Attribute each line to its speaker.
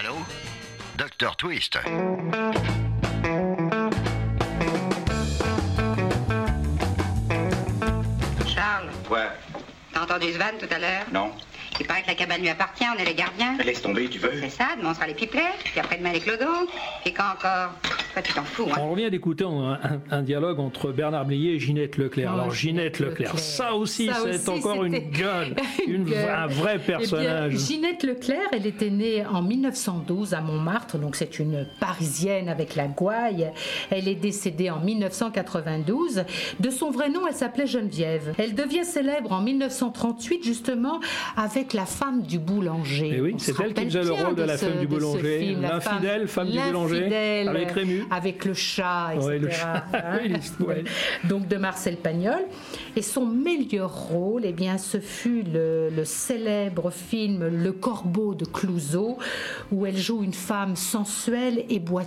Speaker 1: Allô? Dr. Twist.
Speaker 2: Charles,
Speaker 3: Ouais,
Speaker 2: t'as entendu Svan tout à l'heure?
Speaker 3: non.
Speaker 2: Il paraît que la cabane lui appartient, on est les gardiens.
Speaker 3: Laisse tomber, tu veux?
Speaker 2: C'est ça, demain on sera les pipelets, puis après-demain les clodos. Et quand encore? Toi tu t'en fous, hein?
Speaker 4: On revient d'écouter un dialogue entre Bernard Blier et Ginette Leclerc. Alors Ginette Leclerc, ça aussi c'est encore une gueule, un vrai personnage.
Speaker 5: Eh bien, Ginette Leclerc, elle était née en 1912 à Montmartre, donc c'est une Parisienne avec la gouaille. Elle est décédée en 1992. De son vrai nom, elle s'appelait Geneviève. Elle devient célèbre en 1938 justement avec la femme du boulanger.
Speaker 4: Et oui, c'est elle qui faisait le rôle de la femme du boulanger, l'infidèle femme du boulanger, avec Rému.
Speaker 5: Avec le chat, etc.
Speaker 4: Ouais, le chat. Ouais.
Speaker 5: Donc de Marcel Pagnol. Et son meilleur rôle, eh bien, ce fut le célèbre film Le Corbeau de Clouseau, où elle joue une femme sensuelle et boiteuse.